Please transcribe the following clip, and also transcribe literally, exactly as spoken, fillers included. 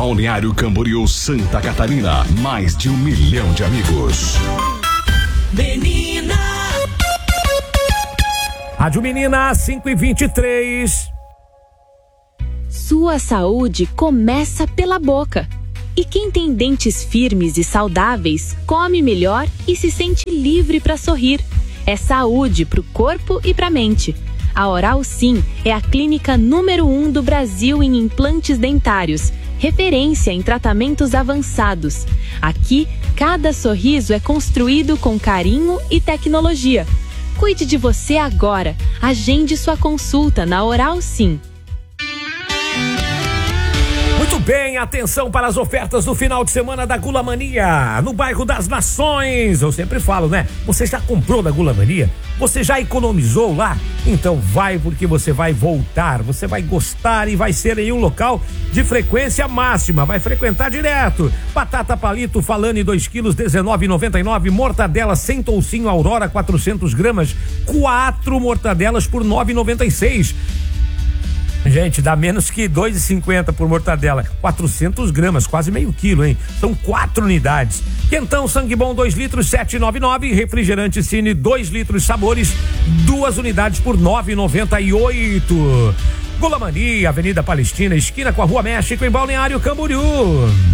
Balneário Camboriú, Santa Catarina, mais de um milhão de amigos. Menina. Rádio Menina, cinco e vinte e três. Sua saúde começa pela boca. E quem tem dentes firmes e saudáveis, come melhor e se sente livre para sorrir. É saúde para o corpo e para a mente. A Oral Sim é a clínica número um do Brasil em implantes dentários, referência em tratamentos avançados. Aqui, cada sorriso é construído com carinho e tecnologia. Cuide de você agora. Agende sua consulta na Oral Sim. Muito bem, atenção para as ofertas do final de semana da Gula Mania, no bairro das Nações. Eu sempre falo, né? Você já comprou da Gula Mania? Você já economizou lá? Então vai, porque você vai voltar, você vai gostar e vai ser em um local de frequência máxima, vai frequentar direto. Batata palito falane dois quilos, dezenove reais e noventa e nove. Mortadela sem toucinho Aurora quatrocentas gramas, quatro mortadelas por nove reais e noventa e seis. Gente, dá menos que dois reais e cinquenta por mortadela. quatrocentas gramas, quase meio quilo, hein? São quatro unidades. Quentão Sangue Bom dois litros, sete reais e noventa e nove. Refrigerante Cine dois litros sabores, duas unidades por nove reais e noventa e oito. Gula Mania, Avenida Palestina, esquina com a Rua México, em Balneário Camboriú.